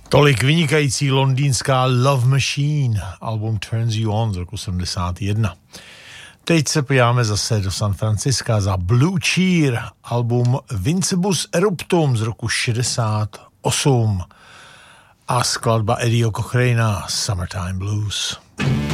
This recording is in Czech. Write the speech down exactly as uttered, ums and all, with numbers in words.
Tolik vynikající londýnská Love Machine, album Turns You On z roku sedmdesát jedna. Teď se podíváme zase do San Franciska za Blue Cheer, album Vincebus Eruptum z roku šedesát osm a skladba Eddieho Cochrana Summertime Blues.